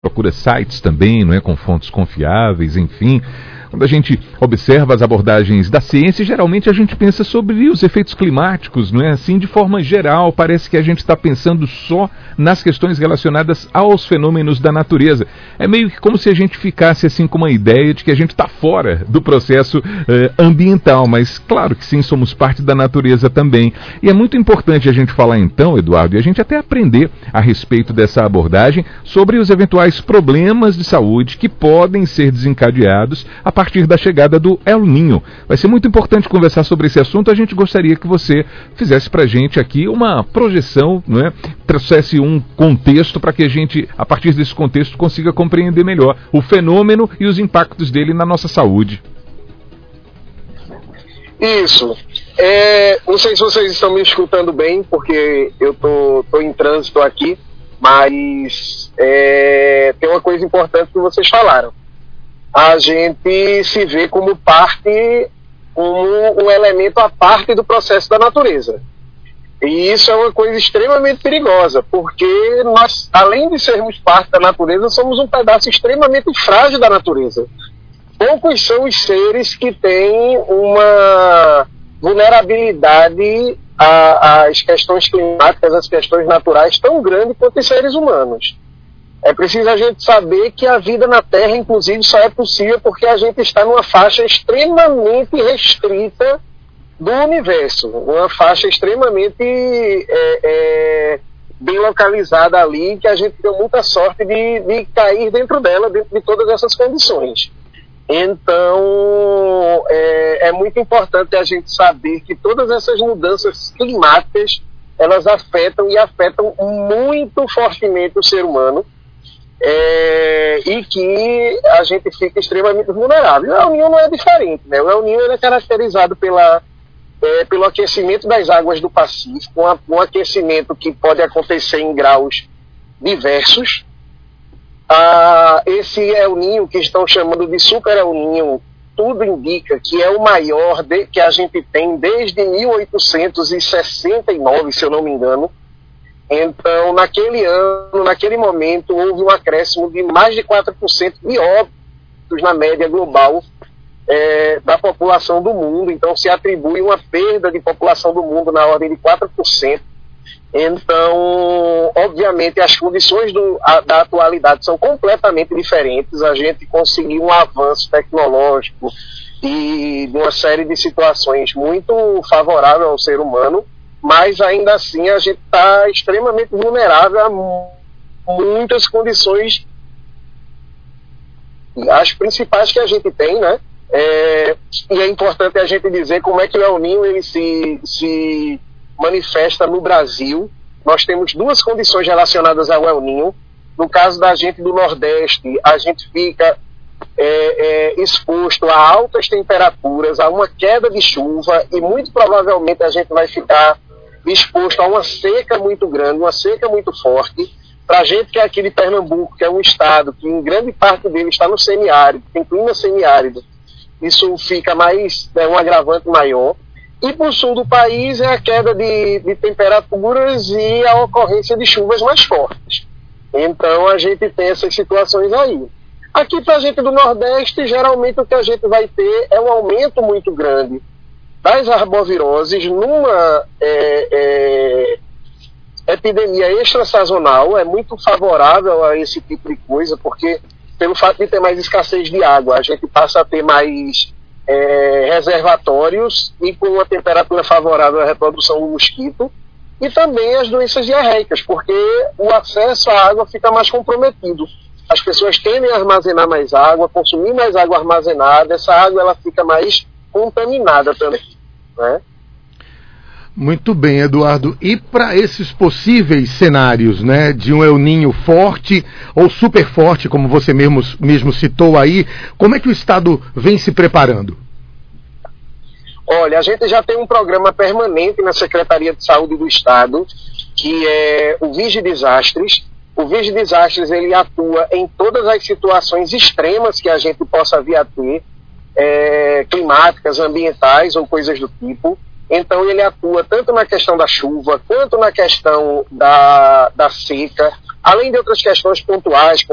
procura sites também, não é, com fontes confiáveis, enfim. Quando a gente observa as abordagens da ciência, geralmente a gente pensa sobre os efeitos climáticos, não é assim? De forma geral, parece que a gente está pensando só nas questões relacionadas aos fenômenos da natureza. É meio que como se a gente ficasse assim com uma ideia de que a gente está fora do processo ambiental, mas claro que sim, somos parte da natureza também. E é muito importante a gente falar então, Eduardo, e a gente até aprender a respeito dessa abordagem sobre os eventuais problemas de saúde que podem ser desencadeados a partir da chegada do El Niño. Vai ser muito importante conversar sobre esse assunto. A gente gostaria que você fizesse para a gente aqui uma projeção, não é? Trouxesse um contexto para que a gente, a partir desse contexto, consiga compreender melhor o fenômeno e os impactos dele na nossa saúde. Isso. Não sei se vocês estão me escutando bem, porque eu tô em trânsito aqui, mas tem uma coisa importante que vocês falaram. A gente se vê como um elemento à parte do processo da natureza. E isso é uma coisa extremamente perigosa, porque nós, além de sermos parte da natureza, somos um pedaço extremamente frágil da natureza. Poucos são os seres que têm uma vulnerabilidade às questões climáticas, às questões naturais tão grande quanto os seres humanos. É preciso a gente saber que a vida na Terra, inclusive, só é possível porque a gente está numa faixa extremamente restrita do universo. Uma faixa extremamente bem localizada ali, que a gente deu muita sorte de cair dentro dela, dentro de todas essas condições. Então, é muito importante a gente saber que todas essas mudanças climáticas, elas afetam muito fortemente o ser humano. E que a gente fica extremamente vulnerável. O El Niño não é diferente, né? O El Niño é caracterizado pelo aquecimento das águas do Pacífico, um aquecimento que pode acontecer em graus diversos. Esse El Niño, que estão chamando de Super El Niño, tudo indica que é o maior que a gente tem desde 1869, se eu não me engano. Então, naquele momento, houve um acréscimo de mais de 4% de óbitos na média global da população do mundo. Então, se atribui uma perda de população do mundo na ordem de 4%. Então, obviamente, as condições da atualidade são completamente diferentes. A gente conseguiu um avanço tecnológico e de uma série de situações muito favorável ao ser humano, mas ainda assim a gente está extremamente vulnerável a muitas condições, as principais que a gente tem, né? E é importante a gente dizer como é que o El Niño ele se manifesta no Brasil. Nós temos duas condições relacionadas ao El Niño. No caso da gente do Nordeste, a gente fica exposto a altas temperaturas, a uma queda de chuva, e muito provavelmente a gente vai ficar exposto a uma seca muito grande, uma seca muito forte. Para a gente que é aqui de Pernambuco, que é um estado que em grande parte dele está no semiárido, tem clima semiárido, isso fica mais, um agravante maior. E para o sul do país é a queda de temperaturas e a ocorrência de chuvas mais fortes. Então a gente tem essas situações aí. Aqui para a gente do Nordeste, geralmente o que a gente vai ter é um aumento muito grande das arboviroses numa epidemia extrasazonal. É muito favorável a esse tipo de coisa, porque pelo fato de ter mais escassez de água, a gente passa a ter mais reservatórios e com uma temperatura favorável à reprodução do mosquito, e também as doenças diarreicas, porque o acesso à água fica mais comprometido. As pessoas tendem a armazenar mais água, consumir mais água armazenada, essa água ela fica mais contaminada também, né? Muito bem, Eduardo. E para esses possíveis cenários, né, de um El Niño forte ou super forte, como você mesmo citou aí, como é que o Estado vem se preparando? Olha, a gente já tem um programa permanente na Secretaria de Saúde do Estado, que é o Vigidesastres. O Vigidesastres, ele atua em todas as situações extremas que a gente possa vir a ter, climáticas, ambientais ou coisas do tipo. Então ele atua tanto na questão da chuva, quanto na questão da seca, além de outras questões pontuais,